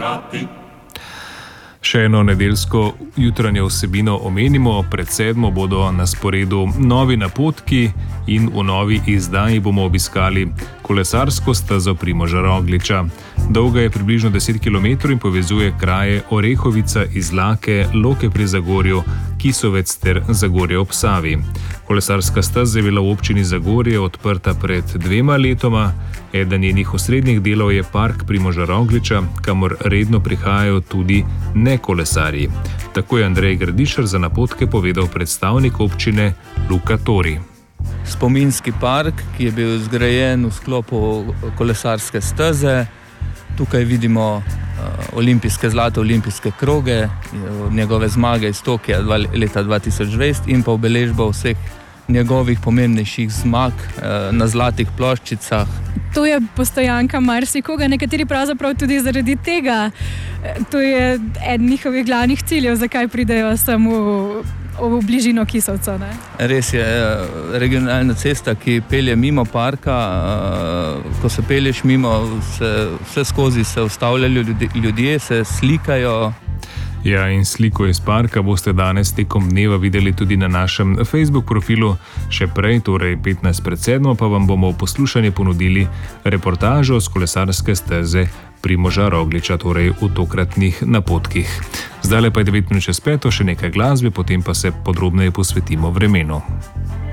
Še eno nedeljsko jutranjo vsebino omenimo. Pred 7 bodo na sporedu novi napotki in v novi izdaji bomo obiskali kolesarsko stezo Primoža Rogliča. Dolga je približno 10 km in povezuje kraje Orehovica, Izlake, Loke pri Zagorju, Kisovec ter Zagorje ob Savi. Kolesarska steza je bila v občini Zagorje odprta pred 2 letoma. Eden njenih osrednjih delov je park Primoža Rogliča, kamor redno prihajajo tudi nekolesarji. Tako je Andrej Gradišar za napotke povedal predstavnik občine Luka Tori. Spominski park, ki je bil zgrajen v sklopu kolesarske steze. Tukaj vidimo zlate olimpijske kroge, njegove zmage iz Tokija leta 2020 in pa obeležbo vseh njegovih pomembnejših zmag na zlatih ploščicah. To je postojanka marsikoga, nekateri pravzaprav tudi zaradi tega. To je eden njihovih glavnih ciljev, zakaj pridejo samo v bližino Kisovca. Ne? Res je, regionalna cesta, ki pelje mimo parka, ko se pelješ mimo, vse skozi se ustavljajo ljudje, se slikajo. Ja, in sliko iz parka boste danes tekom dneva videli tudi na našem Facebook profilu. Še prej, torej 15 pred 7, pa vam bomo v poslušanje ponudili reportažo z kolesarske steze Primoža Rogliča, torej v tokratnih napotkih. Zdaj pa je 9 minut čez 5, še nekaj glasbe, potem pa se podrobneje posvetimo vremenu.